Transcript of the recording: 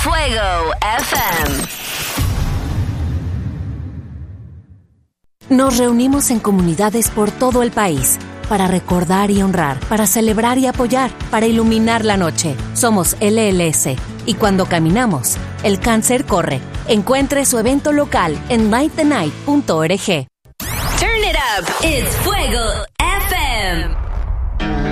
Fuego FM. Nos reunimos en comunidades por todo el país para recordar y honrar, para celebrar y apoyar, para iluminar la noche. Somos LLS y cuando caminamos, el cáncer corre. Encuentre su evento local en lightthenight.org. Turn it up. It's Fuego FM.